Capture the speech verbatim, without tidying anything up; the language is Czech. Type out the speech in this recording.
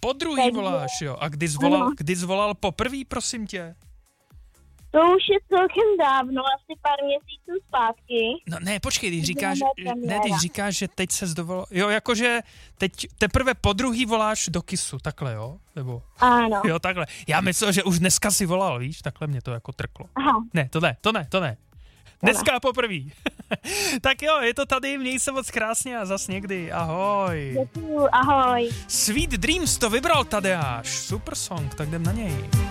Po druhý Takže... voláš, jo. A kdy zvolal, kdy zvolal poprvý, prosím tě? To už je celkem dávno, asi pár měsíců zpátky. No ne, počkej, když říkáš, ne, když říkáš, že teď se zdovolal, jo, jakože teď teprve po druhý voláš do Kissu, takhle, jo? Nebo... Ano. Jo, takhle. Já myslel, že už dneska si volal, víš, takhle mě to jako trklo. Aha. Ne, to ne, to ne, to ne. Dneska poprvý. Tak jo, je to tady, měj se moc krásně a zas někdy, ahoj. Děkuju, ahoj. Sweet Dreams to vybral Tadeáš, super song, tak jdem na něj.